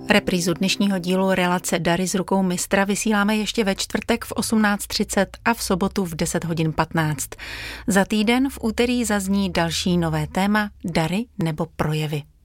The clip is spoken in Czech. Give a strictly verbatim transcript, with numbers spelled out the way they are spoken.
Reprízu dnešního dílu relace Dary z rukou mistra vysíláme ještě ve čtvrtek v osmnáct třicet a v sobotu v deset hodin patnáct. Za týden v úterý zazní další nové téma Dary nebo projevy.